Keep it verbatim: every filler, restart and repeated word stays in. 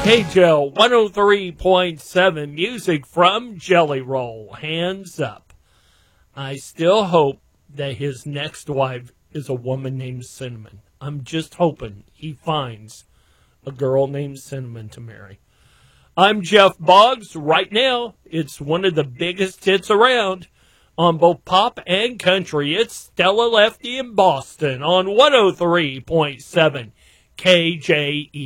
K J L one oh three point seven, music from Jelly Roll, Hands Up. I still hope that his next wife is a woman named Cinnamon. I'm just hoping he finds a girl named Cinnamon to marry. I'm Jeff Boggs. Right now, it's one of the biggest hits around on both pop and country. It's Stella Lefty in Boston on one oh three point seven K J E.